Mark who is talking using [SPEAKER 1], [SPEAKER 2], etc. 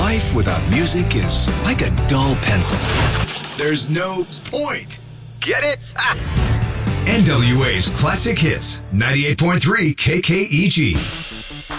[SPEAKER 1] Life without music is like a dull pencil. There's no point. Get it? NWA's Classic Hits, 98.3 KKEG.